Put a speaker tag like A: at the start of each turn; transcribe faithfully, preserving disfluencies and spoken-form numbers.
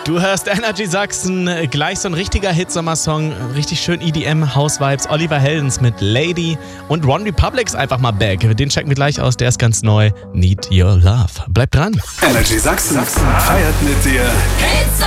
A: Du hörst Energy Sachsen, gleich so ein richtiger Hitsommersong, richtig schön E D M, House-Vibes, Oliver Heldens mit Lady und One Republic's einfach mal back. Den checken wir gleich aus, der ist ganz neu. Need Your Love. Bleibt dran.
B: Energy Sachsen feiert mit dir.
C: Hitsommer!